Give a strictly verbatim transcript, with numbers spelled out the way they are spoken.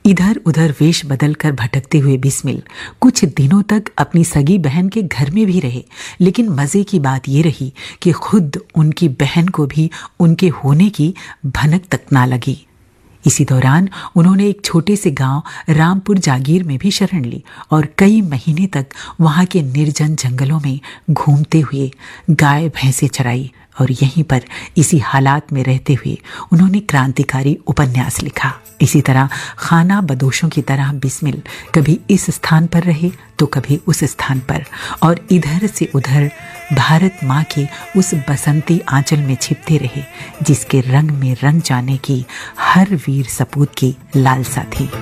इधर उधर वेश बदलकर भटकते हुए बिस्मिल कुछ दिनों तक अपनी सगी बहन के घर में भी रहे, लेकिन मजे की बात यह रही कि खुद उनकी बहन को भी उनके होने की भनक तक ना लगी। इसी दौरान उन्होंने एक छोटे से गांव रामपुर जागीर में भी शरण ली और कई महीने तक वहां के निर्जन जंगलों में घूमते हुए गाय भैंसे चराई और यहीं पर इसी हालात में रहते हुए उन्होंने क्रांतिकारी उपन्यास लिखा। इसी तरह खाना बदोशों की तरह बिस्मिल कभी इस स्थान पर रहे तो कभी उस स्थान पर, और इधर से उधर भारत माँ के उस बसंती आंचल में छिपते रहे जिसके रंग में रंग जाने की हर वीर सपूत की लालसा थी।